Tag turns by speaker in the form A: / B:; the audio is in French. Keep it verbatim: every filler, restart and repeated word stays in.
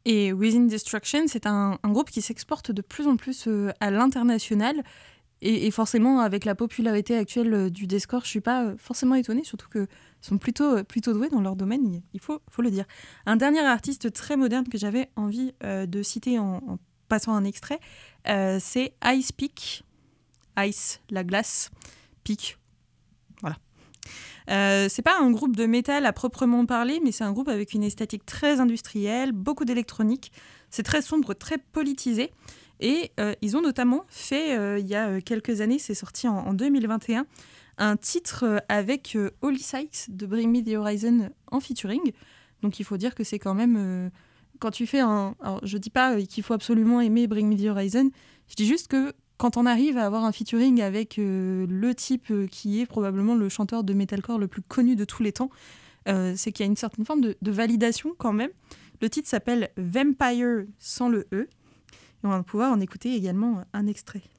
A: Et Within Destruction, c'est un, un groupe qui s'exporte de plus en plus euh, à l'international. Et, et forcément, avec la popularité actuelle euh, du deathcore, je ne suis pas euh, forcément étonnée, surtout qu'ils sont plutôt, euh, plutôt doués dans leur domaine, il faut, faut le dire. Un dernier artiste très moderne que j'avais envie euh, de citer en, en passant un extrait, euh, c'est Ice Peak. Ice, la glace, Peak, voilà. Euh, c'est pas un groupe de métal à proprement parler, mais c'est un groupe avec une esthétique très industrielle, beaucoup d'électronique. C'est très sombre, très politisé. Et euh, ils ont notamment fait, euh, il y a quelques années, c'est sorti en, en deux mille vingt et un, un titre euh, avec euh, Holy Sykes de Bring Me The Horizon en featuring. Donc il faut dire que c'est quand même... Euh, quand tu fais un... Alors, je dis pas qu'il faut absolument aimer Bring Me The Horizon, je dis juste que quand on arrive à avoir un featuring avec euh, le type euh, qui est probablement le chanteur de metalcore le plus connu de tous les temps, euh, c'est qu'il y a une certaine forme de, de validation quand même. Le titre s'appelle Vampire sans le E. Et on va pouvoir en écouter également un extrait.